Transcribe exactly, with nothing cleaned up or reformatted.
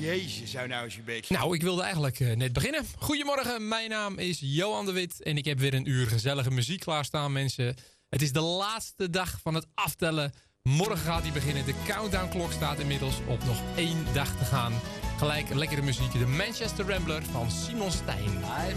Jezus, zou nou eens je beetje. Nou, ik wilde eigenlijk uh, net beginnen. Goedemorgen, mijn naam is Johan de Wit. En ik heb weer een uur gezellige muziek klaarstaan, mensen. Het is de laatste dag van het aftellen. Morgen gaat die beginnen. De countdown-klok staat inmiddels op nog één dag te gaan. Gelijk lekkere muziek. De Manchester Rambler van Simon Stein.